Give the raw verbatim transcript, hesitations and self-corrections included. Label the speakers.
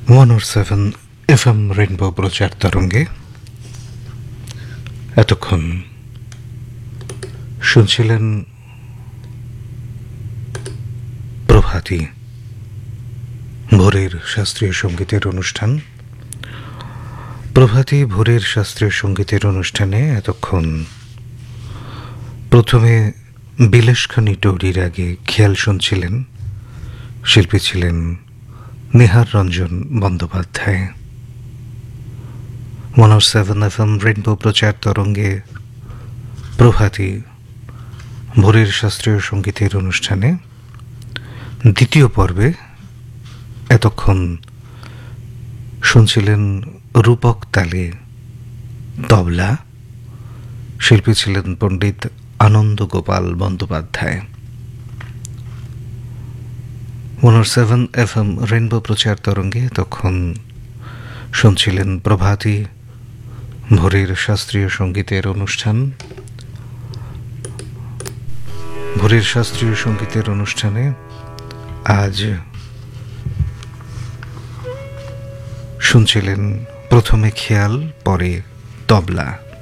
Speaker 1: One ও seven F M rainbow প্রচার তরঙ্গে এতক্ষণ শুনছিলেন প্রভাতী ভোরের শাস্ত্রীয় সঙ্গীতের অনুষ্ঠান। প্রভাতী ভোরের শাস্ত্রীয় সঙ্গীতের অনুষ্ঠানে এতক্ষণ প্রথমে বিলেশখানি টৌরির আগে খেয়াল শুনছিলেন। শিল্পী ছিলেন নিহার রঞ্জন বন্দ্যোপাধ্যায়। ওয়ান ও সেভেন এফ এম রেইনবো প্রচার তরঙ্গে প্রভাতী ভোরের শাস্ত্রীয় সঙ্গীতের অনুষ্ঠানে দ্বিতীয় পর্বে এতক্ষণ শুনছিলেন রূপক তালে তবলা। শিল্পী ছিলেন পণ্ডিত আনন্দ গোপাল বন্দ্যোপাধ্যায়। ওয়ান ও সেভেন এফ এম রেইনবো প্রচার তরঙ্গে তখন শুনছিলেন প্রভাতী ভোরের শাস্ত্রীয় সঙ্গীতের অনুষ্ঠান। ভোরের শাস্ত্রীয় সঙ্গীতের অনুষ্ঠানে আজ শুনছিলেন প্রথমে খেয়াল, পরে তবলা।